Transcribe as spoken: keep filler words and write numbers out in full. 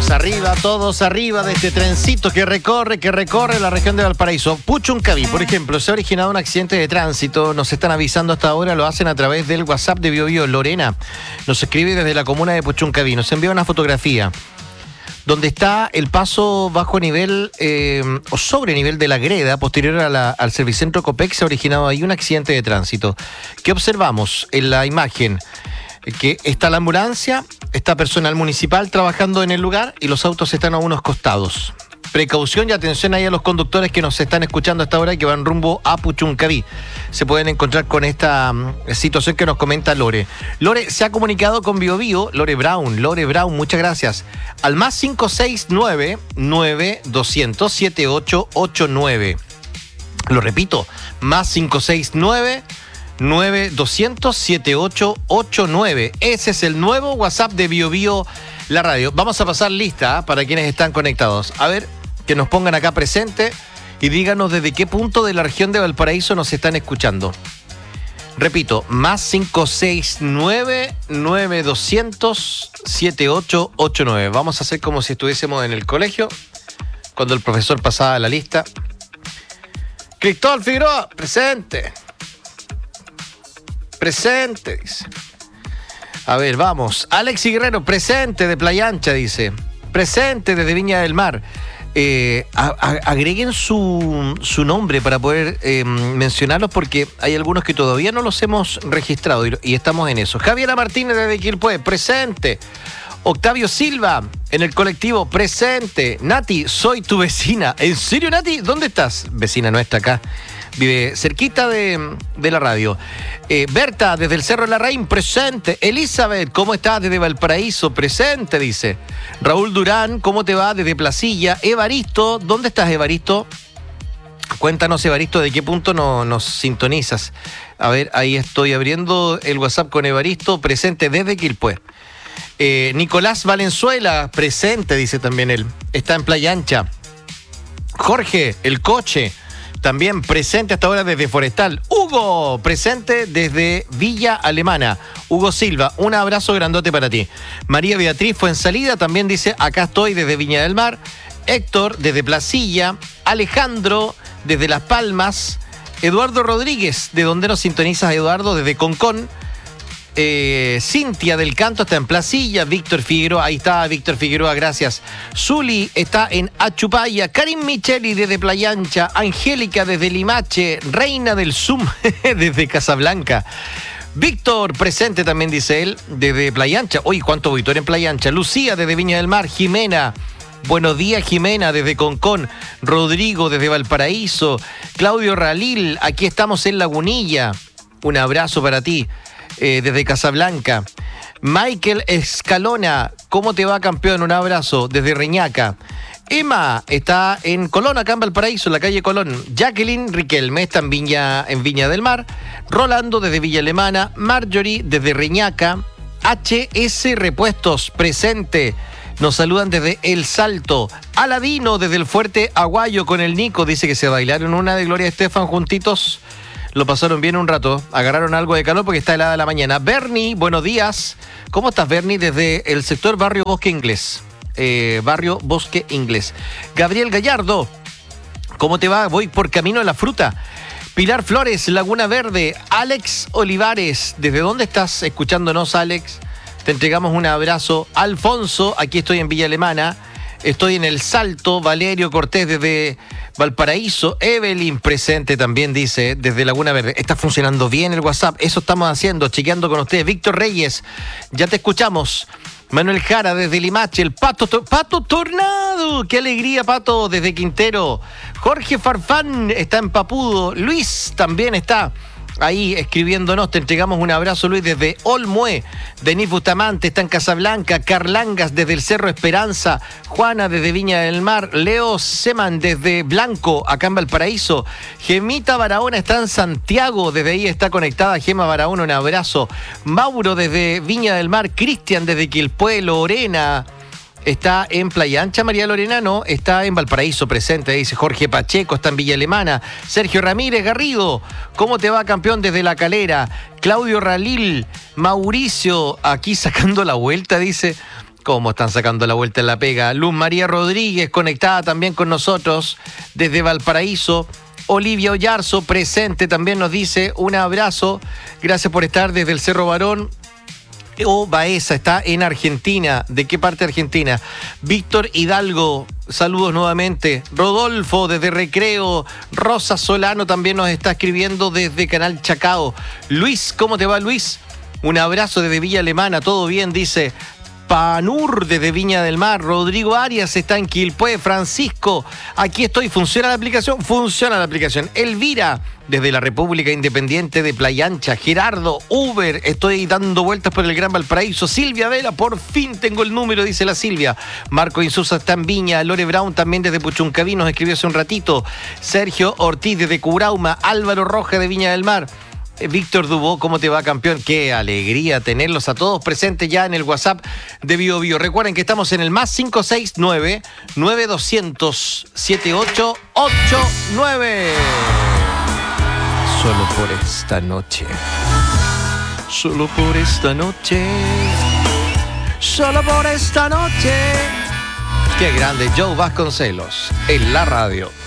Vamos arriba, todos arriba de este trencito que recorre, que recorre la región de Valparaíso. Puchuncaví, por ejemplo, se ha originado un accidente de tránsito. Nos están avisando hasta ahora, lo hacen a través del WhatsApp de Biobío. Lorena nos escribe desde la comuna de Puchuncaví. Nos envía una fotografía donde está el paso bajo nivel eh, o sobre nivel de la greda posterior a la, al servicentro Copec. Se ha originado ahí un accidente de tránsito. ¿Qué observamos en la imagen? Que está la ambulancia, está personal municipal trabajando en el lugar y los autos están a unos costados. Precaución y atención ahí a los conductores que nos están escuchando hasta ahora y que van rumbo a Puchuncaví. Se pueden encontrar con esta um, situación que nos comenta Lore. Lore se ha comunicado con Biobío, Lore Brown. Lore Brown, muchas gracias. Al más cinco seis nueve, nueve dos cero cero, siete ocho ocho nueve. Lo repito, más cinco seis nueve, nueve dos cero cero, siete ocho ocho nueve. Ese es el nuevo WhatsApp de Biobío, la radio. Vamos a pasar lista ¿eh? para quienes están conectados. A ver, que nos pongan acá presente y díganos desde qué punto de la región de Valparaíso nos están escuchando. Repito, más cinco seis nueve, nueve dos cero cero, siete ocho ocho nueve. Vamos a hacer como si estuviésemos en el colegio, cuando el profesor pasaba la lista. Cristóbal Figueroa, presente. Presente, dice. A ver, vamos. Alexi Guerrero, presente de Playa Ancha, dice. Presente desde Viña del Mar. Eh, a, a, agreguen su, su nombre para poder eh, mencionarlos porque hay algunos que todavía no los hemos registrado y, y estamos en eso. Javiera Martínez desde Quilpué, presente. Octavio Silva, en el colectivo, presente. Nati, soy tu vecina. ¿En serio, Nati? ¿Dónde estás? Vecina nuestra acá. Vive cerquita de, de la radio. Eh, Berta, desde el Cerro de la Raín, presente. Elizabeth, ¿cómo estás? Desde Valparaíso, presente, dice. Raúl Durán, ¿cómo te va? Desde Placilla. Evaristo, ¿dónde estás, Evaristo? Cuéntanos, Evaristo, ¿de qué punto no, nos sintonizas? A ver, ahí estoy abriendo el WhatsApp con Evaristo, presente desde Quilpué. Eh, Nicolás Valenzuela, presente, dice también él. Está en Playa Ancha. Jorge, el coche, también presente hasta ahora desde Forestal. Hugo, presente desde Villa Alemana. Hugo Silva, un abrazo grandote para ti. María Beatriz Fuensalida también dice, acá estoy desde Viña del Mar. Héctor, desde Placilla. Alejandro, desde Las Palmas. Eduardo Rodríguez, ¿de dónde nos sintonizas, Eduardo? Desde Concón. Eh, Cintia del Canto está en Placilla. Víctor Figueroa, ahí está Víctor Figueroa, gracias. Zuli está en Achupaya. Karim Micheli desde Playa Ancha. Angélica desde Limache. Reina del Zoom desde Casablanca. Víctor, presente también, dice él, desde Playa Ancha. Uy, cuánto auditor en Playa Ancha. Lucía desde Viña del Mar. Jimena, buenos días, Jimena, desde Concón. Rodrigo desde Valparaíso. Claudio Ralil, aquí estamos en Lagunilla. Un abrazo para ti. Eh, desde Casablanca. Michael Escalona, ¿cómo te va, campeón? Un abrazo desde Reñaca. Emma está en Colón, acá en Valparaíso, en la calle Colón. Jacqueline Riquelme está en Viña, en Viña del Mar. Rolando desde Villa Alemana. Marjorie desde Reñaca. H S Repuestos, presente. Nos saludan desde El Salto. Aladino desde el Fuerte Aguayo con el Nico. Dice que se bailaron una de Gloria Estefan juntitos. Lo pasaron bien un rato, agarraron algo de calor porque está helada la mañana. Bernie, buenos días. ¿Cómo estás, Bernie? Desde el sector Barrio Bosque Inglés. Eh, Barrio Bosque Inglés. Gabriel Gallardo, ¿cómo te va? Voy por camino a la fruta. Pilar Flores, Laguna Verde. Alex Olivares, ¿desde dónde estás escuchándonos, Alex? Te entregamos un abrazo. Alfonso, aquí estoy en Villa Alemana. Estoy en El Salto. Valerio Cortés desde Valparaíso. Evelyn, presente también, dice, desde Laguna Verde. Está funcionando bien el WhatsApp. Eso estamos haciendo, chequeando con ustedes. Víctor Reyes, ya te escuchamos. Manuel Jara desde Limache. El Pato, Pato Tornado. Qué alegría, Pato, desde Quintero. Jorge Farfán está en Papudo. Luis también está ahí escribiéndonos. Te entregamos un abrazo, Luis, desde Olmué. Denis Bustamante está en Casablanca. Carlangas desde el Cerro Esperanza. Juana desde Viña del Mar. Leo Seman desde Blanco, acá en Valparaíso. Gemita Barahona está en Santiago. Desde ahí está conectada Gema Barahona. Un abrazo. Mauro desde Viña del Mar. Cristian desde Quilpué. Lorena está en Playa Ancha. María Lorena no, está en Valparaíso, presente, dice Jorge Pacheco, está en Villa Alemana. Sergio Ramírez Garrido, ¿cómo te va, campeón? Desde La Calera. Claudio Ralil, Mauricio, aquí sacando la vuelta, dice. cómo están sacando la vuelta en la pega. Luz María Rodríguez conectada también con nosotros desde Valparaíso. Olivia Ollarzo presente también nos dice un abrazo. Gracias por estar desde el Cerro Barón. O Baeza está en Argentina. ¿De qué parte de Argentina? Víctor Hidalgo, saludos nuevamente. Rodolfo desde Recreo. Rosa Solano también nos está escribiendo desde Canal Chacao. Luis, ¿cómo te va, Luis? Un abrazo desde Villa Alemana, todo bien, dice. Panur desde Viña del Mar. Rodrigo Arias está en Quilpué. Francisco, aquí estoy. ¿Funciona la aplicación? Funciona la aplicación. Elvira desde la República Independiente de Playa Ancha. Gerardo, Uber, estoy dando vueltas por el Gran Valparaíso. Silvia Vela, por fin tengo el número, dice la Silvia. Marco Insusa está en Viña. Lore Brown también desde Puchuncaví nos escribió hace un ratito. Sergio Ortiz desde Curauma. Álvaro Roja de Viña del Mar. Víctor Dubó, ¿cómo te va, campeón? Qué alegría tenerlos a todos presentes ya en el WhatsApp de Bio Bio. Recuerden que estamos en el más cinco seis nueve, nueve dos cero cero, siete ocho ocho nueve. Solo por esta noche. Solo por esta noche. Solo por esta noche. Qué grande, Joe Vasconcelos en la radio.